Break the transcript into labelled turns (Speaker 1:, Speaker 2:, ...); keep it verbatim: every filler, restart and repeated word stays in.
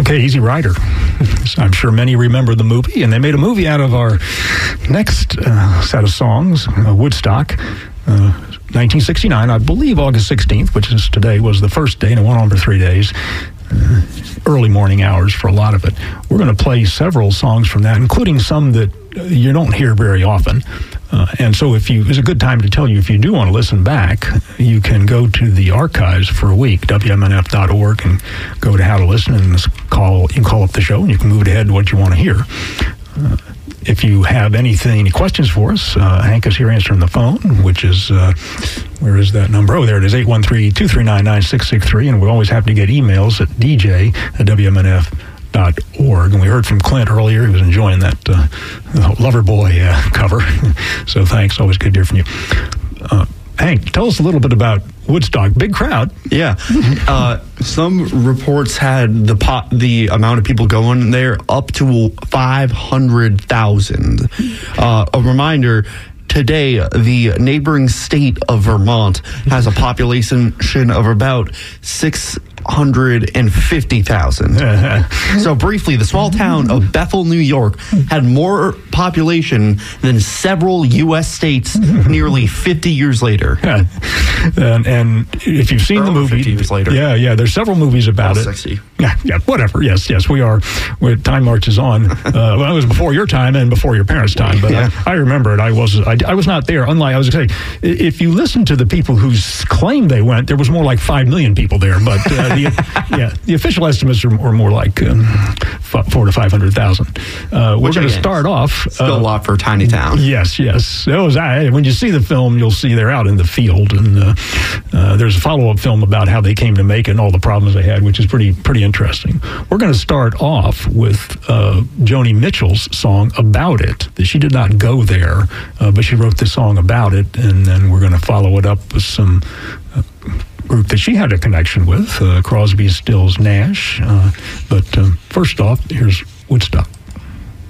Speaker 1: Okay, Easy Rider. I'm sure many remember the movie, and they made a movie out of our next uh, set of songs, uh, Woodstock, uh, nineteen sixty-nine, I believe August sixteenth, which is today, was the first day, and it went on for three days. Uh, early morning hours for a lot of it. We're going to play several songs from that, including some that uh, you don't hear very often. Uh, and so if you, it's a good time to tell you, if you do want to listen back, you can go to the archives for a week, W M N F dot org, and go to how to listen, and call, you can call up the show, and you can move it ahead to what you want to hear. Uh, if you have anything, any questions for us, uh, Hank is here answering the phone, which is, uh, where is that number? Oh, there it is, eight one three, two three nine, nine six six three, and we always have to get emails at d j at W M N F dot org. And we heard from Clint earlier. He was enjoying that uh, Loverboy uh, cover. So thanks. Always good to hear from you. Uh, Hank, tell us a little bit about Woodstock. Big crowd.
Speaker 2: Yeah. Uh, some reports had the pot, the amount of people going there up to five hundred thousand. Uh, a reminder, today, the neighboring state of Vermont has a population of about six hundred fifty thousand. So briefly, the small town of Bethel, New York had more population than several U S states nearly fifty years later.
Speaker 1: Yeah. And, and if you've seen
Speaker 2: or
Speaker 1: the movie,
Speaker 2: fifty years later.
Speaker 1: Yeah, yeah, there's several movies about it.
Speaker 2: sixty.
Speaker 1: Yeah, yeah, whatever. Yes, yes, we are. We're, time marches on. Uh, well, it was before your time and before your parents' time, but
Speaker 2: yeah.
Speaker 1: I, I remember it. I was I, I was not there. Unlike, I was going to say, if you listen to the people who claim they went, there was more like five million people there, but uh, the, yeah, the official estimates are, are more like um, f- four to five hundred thousand. Uh, we're going to start off.
Speaker 2: Still
Speaker 1: uh,
Speaker 2: a lot for a tiny town.
Speaker 1: Yes, yes. It was, I, when you see the film, you'll see they're out in the field, and uh, uh, there's a follow-up film about how they came to make it and all the problems they had, which is pretty pretty interesting. We're going to start off with uh, Joni Mitchell's song About It. She did not go there, uh, but she wrote this song about it, and then we're going to follow it up with some uh, group that she had a connection with, uh, Crosby, Stills, Nash. Uh, but um, first off, here's Woodstock.